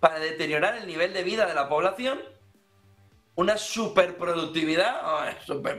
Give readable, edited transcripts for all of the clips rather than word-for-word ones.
para deteriorar el nivel de vida de la población, una superproductividad,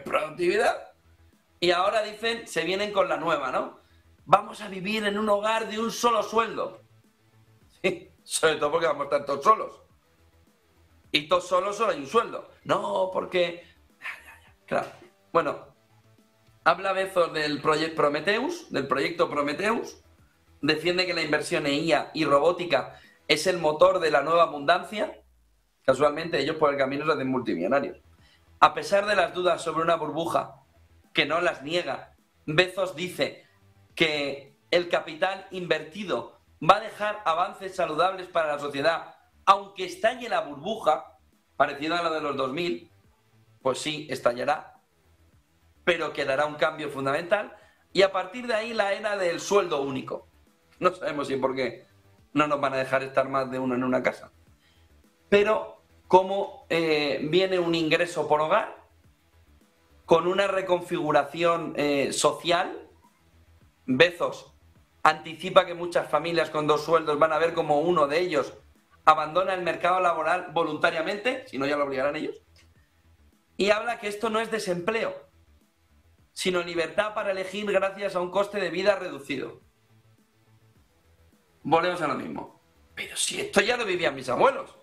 y ahora dicen, se vienen con la nueva, ¿no? Vamos a vivir en un hogar de un solo sueldo. Sí, sobre todo porque vamos a estar todos solos. Y todos solos solo hay un sueldo. No, porque... Claro. Bueno, habla Bezos del proyecto Prometheus, defiende que la inversión en IA y robótica es el motor de la nueva abundancia. Casualmente ellos por el camino se hacen multimillonarios. A pesar de las dudas sobre una burbuja, que no las niega, Bezos dice que el capital invertido va a dejar avances saludables para la sociedad, aunque estalle la burbuja, parecido a la de los 2000, pues sí, estallará, pero quedará un cambio fundamental, y a partir de ahí la era del sueldo único. No sabemos si por qué no nos van a dejar estar más de uno en una casa. Pero como viene un ingreso por hogar, con una reconfiguración social, Bezos anticipa que muchas familias con dos sueldos van a ver como uno de ellos abandona el mercado laboral voluntariamente, si no ya lo obligarán ellos, y habla que esto no es desempleo, sino libertad para elegir gracias a un coste de vida reducido. Volvemos a lo mismo. Pero si esto ya lo vivían mis abuelos.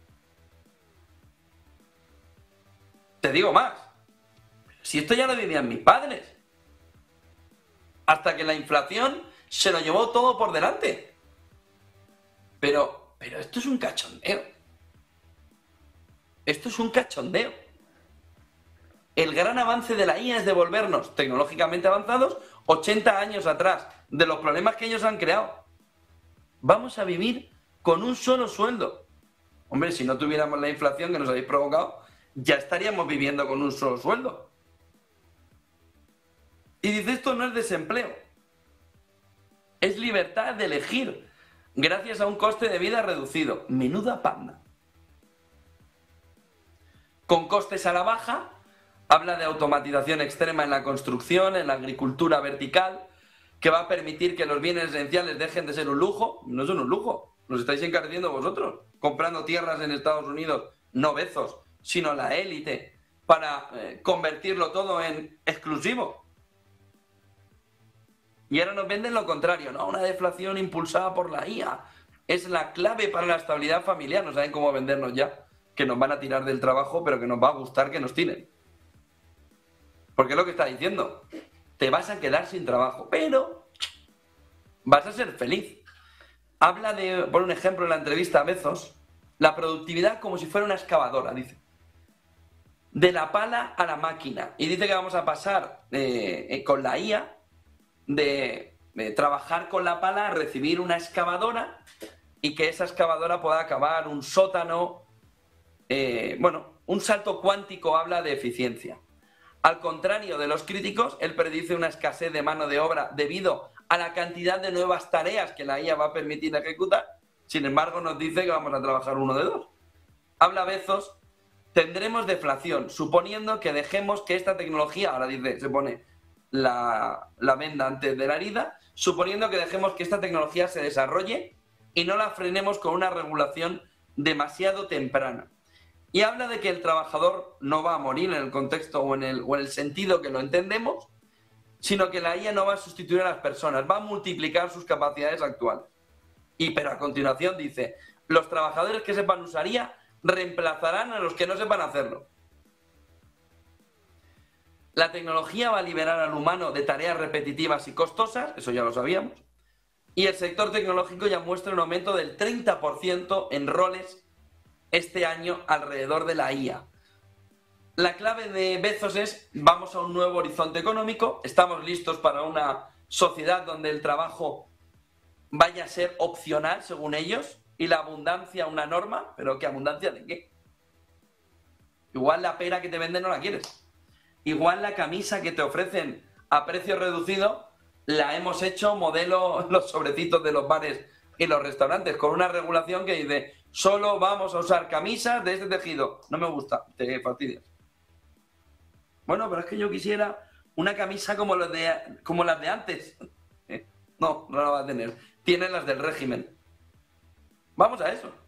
Te digo más. Si esto ya lo vivían mis padres. Hasta que la inflación se lo llevó todo por delante. Pero esto es un cachondeo. Esto es un cachondeo. El gran avance de la IA es devolvernos, tecnológicamente avanzados, 80 años atrás, de los problemas que ellos han creado. Vamos a vivir con un solo sueldo. Hombre, si no tuviéramos la inflación que nos habéis provocado, ya estaríamos viviendo con un solo sueldo. Y dice, esto no es desempleo. Es libertad de elegir, gracias a un coste de vida reducido. Menuda panda. Con costes a la baja, habla de automatización extrema en la construcción, en la agricultura vertical, que va a permitir que los bienes esenciales dejen de ser un lujo. No son un lujo, los estáis encareciendo vosotros, comprando tierras en Estados Unidos, no Bezos, sino la élite, para convertirlo todo en exclusivo. Y ahora nos venden lo contrario, ¿no? Una deflación impulsada por la IA. Es la clave para la estabilidad familiar. No saben cómo vendernos ya, que nos van a tirar del trabajo, pero que nos va a gustar que nos tiren. Porque es lo que está diciendo. Te vas a quedar sin trabajo, pero vas a ser feliz. Habla de, por un ejemplo, en la entrevista a Bezos, la productividad como si fuera una excavadora, dice. De la pala a la máquina. Y dice que vamos a pasar con la IA de trabajar con la pala a recibir una excavadora y que esa excavadora pueda acabar un sótano. Un salto cuántico habla de eficiencia. Al contrario de los críticos, él predice una escasez de mano de obra debido a la cantidad de nuevas tareas que la IA va a permitir ejecutar. Sin embargo, nos dice que vamos a trabajar uno de dos. Habla Bezos, tendremos deflación, suponiendo que dejemos que esta tecnología, ahora dice, se pone la venda antes de la herida, suponiendo que dejemos que esta tecnología se desarrolle y no la frenemos con una regulación demasiado temprana. Y habla de que el trabajador no va a morir en el contexto o en el sentido que lo entendemos, sino que la IA no va a sustituir a las personas, va a multiplicar sus capacidades actuales. Pero a continuación dice, los trabajadores que sepan usar IA reemplazarán a los que no sepan hacerlo. La tecnología va a liberar al humano de tareas repetitivas y costosas, eso ya lo sabíamos, y el sector tecnológico ya muestra un aumento del 30% en roles este año alrededor de la IA. La clave de Bezos es, vamos a un nuevo horizonte económico, estamos listos para una sociedad donde el trabajo vaya a ser opcional, según ellos, y la abundancia una norma, pero ¿qué abundancia de qué? Igual la pera que te venden no la quieres. Igual la camisa que te ofrecen a precio reducido la hemos hecho modelo los sobrecitos de los bares y los restaurantes, con una regulación que dice, solo vamos a usar camisas de este tejido. No me gusta, te fastidias. Bueno, pero es que yo quisiera una camisa como las de antes. No la va a tener. Tiene las del régimen. Vamos a eso.